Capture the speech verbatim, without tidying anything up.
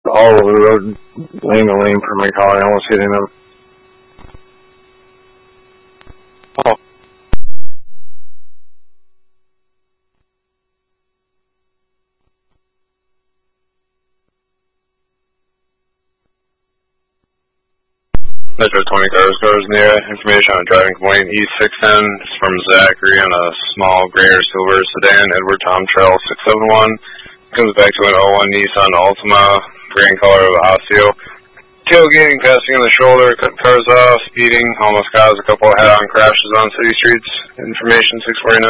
all over the road, lane to lane for my car, almost hitting them. Oh. Metro twenty cars, cars in the area. Information on a driving complaint. E six ten from Zachary on a small gray or silver sedan, Edward Tom Trail six seven one. Comes back to an oh one Nissan Altima, green color of Osseo. Tailgating, passing on the shoulder, cutting cars off, speeding, almost caused a couple of head-on crashes on city streets. Information six forty-nine.